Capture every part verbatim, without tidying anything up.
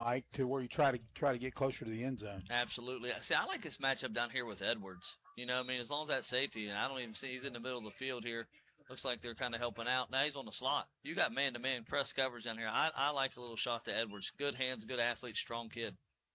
Mike, to where you try to try to get closer to the end zone. Absolutely. See, I like this matchup down here with Edwards. You know, I mean, as long as that safety, and I don't even see he's in the middle of the field here. Looks like they're kind of helping out. Now he's on the slot. You got man-to-man press coverage down here. I, I like a little shot to Edwards. Good hands, good athlete, strong kid.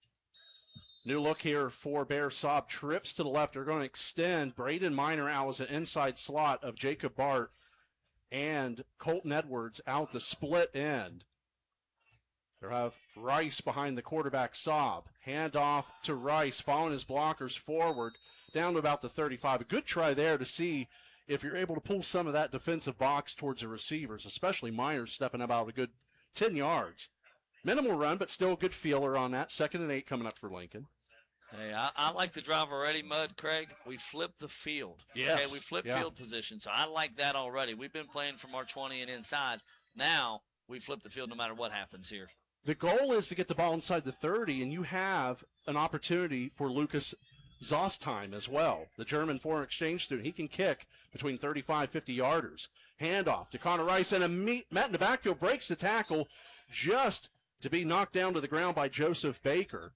New look here for Bear Saab. Trips to the left. They're going to extend. Braden Miner out as an inside slot of Jacob Bart and Colton Edwards out the split end. They'll have Rice behind the quarterback, Saab. Hand off to Rice, following his blockers forward down to about the thirty-five. A good try there to see if you're able to pull some of that defensive box towards the receivers, especially Myers stepping about a good ten yards. Minimal run, but still a good feeler on that. Second and eight coming up for Lincoln. Hey, I, I like the drive already, Mud, Craig. We flipped the field. Yes. Okay, we flipped yeah. field position, so I like that already. We've been playing from our twenty and inside. Now we flip the field no matter what happens here. The goal is to get the ball inside the thirty, and you have an opportunity for Lucas Zostheim as well, the German foreign exchange student. He can kick between thirty-five, fifty-yarders. Handoff to Connor Rice, and a meet, met in the backfield, breaks the tackle just to be knocked down to the ground by Joseph Baker.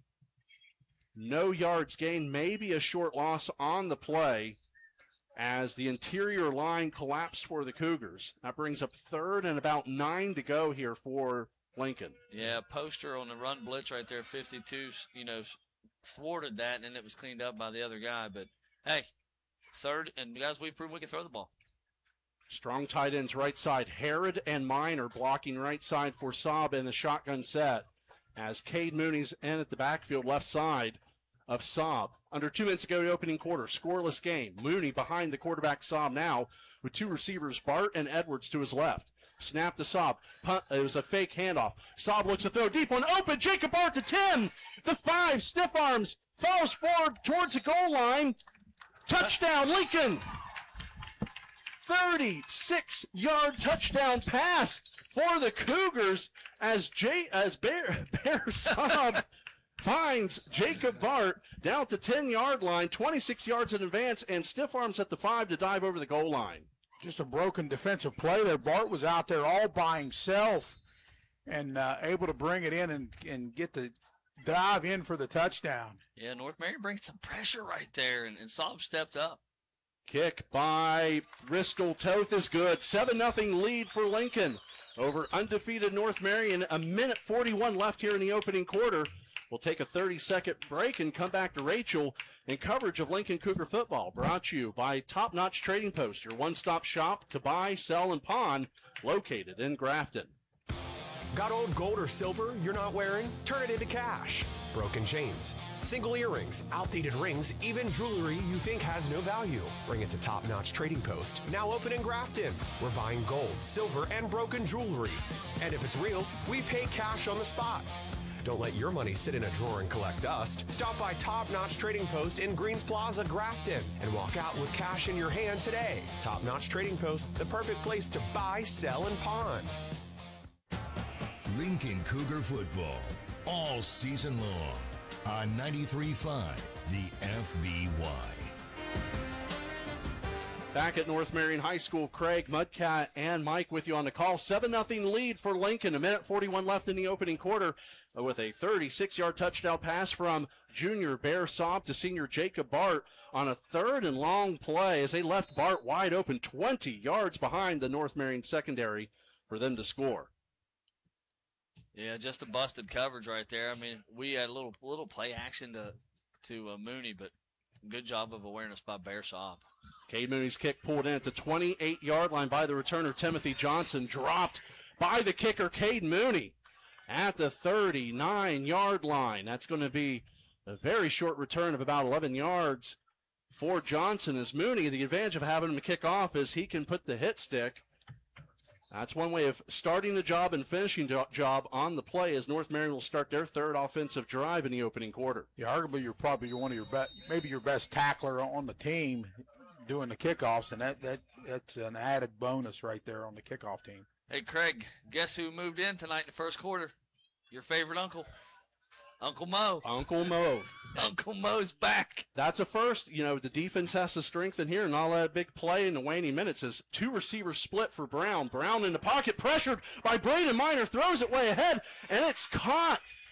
No yards gained, maybe a short loss on the play as the interior line collapsed for the Cougars. That brings up third and about nine to go here for Lincoln. Yeah, poster on the run blitz right there, fifty-two, you know, thwarted that, and then it was cleaned up by the other guy. But, hey, third, and guys, we've proven we can throw the ball. Strong tight ends right side. Herod and Miner blocking right side for Saab in the shotgun set as Cade Mooney's in at the backfield left side of Saab. Under two minutes to go, the opening quarter. Scoreless game. Mooney behind the quarterback Saab now with two receivers, Bart and Edwards to his left. Snap to Saab. Punt, it was a fake handoff. Saab looks to throw deep one open. Jacob Bart to Tim. The five, stiff arms, falls forward towards the goal line. Touchdown, Lincoln. thirty-six-yard touchdown pass for the Cougars as Jay, as Bear, Bear Saab finds Jacob Bart down to ten-yard line, twenty-six yards in advance, and stiff arms at the five to dive over the goal line. Just a broken defensive play there. Bart was out there all by himself and uh, able to bring it in and, and get the dive in for the touchdown. Yeah, North Marion brings some pressure right there, and, and Saab stepped up. Kick by Bristol Toth is good. seven nothing lead for Lincoln over undefeated North Marion. A minute forty-one left here in the opening quarter. We'll take a thirty-second break and come back to Rachel in coverage of Lincoln Cougar football. Brought to you by Top Notch Trading Post, your one-stop shop to buy, sell, and pawn, located in Grafton. Got old gold or silver you're not wearing? Turn it into cash. Broken chains, single earrings, outdated rings, even jewelry you think has no value. Bring it to Top Notch Trading Post, now open in Grafton. We're buying gold, silver, and broken jewelry. And if it's real, we pay cash on the spot. Don't let your money sit in a drawer and collect dust. Stop by Top Notch Trading Post in Greens Plaza, Grafton, and walk out with cash in your hand today. Top Notch Trading Post, the perfect place to buy, sell, and pawn. Lincoln Cougar football all season long on ninety-three point five The F B Y. Back at North Marion High School, Craig, Mudcat, and Mike with you on the call. seven nothing lead for Lincoln. A minute forty-one left in the opening quarter with a thirty-six-yard touchdown pass from junior Bear Saab to senior Jacob Bart on a third and long play as they left Bart wide open twenty yards behind the North Marion secondary for them to score. Yeah, just a busted coverage right there. I mean, we had a little little play action to to uh, Mooney, but good job of awareness by Bear Saab. Cade Mooney's kick pulled in at the twenty-eight-yard line by the returner, Timothy Johnson, dropped by the kicker, Cade Mooney, at the thirty-nine-yard line. That's going to be a very short return of about eleven yards for Johnson as Mooney. The advantage of having him kick off is he can put the hit stick. That's one way of starting the job and finishing the job on the play as North Marion will start their third offensive drive in the opening quarter. Yeah, arguably you're probably one of your best, maybe your best tackler on the team doing the kickoffs, and that, that that's an added bonus right there on the kickoff team. Hey, Craig, guess who moved in tonight in the first quarter? Your favorite uncle, Uncle Mo. Uncle Mo. Uncle Mo's back. That's a first. You know, the defense has to strengthen here, and all that big play in the waning minutes is two receivers split for Brown. Brown in the pocket, pressured by Braden Miner, throws it way ahead, and it's caught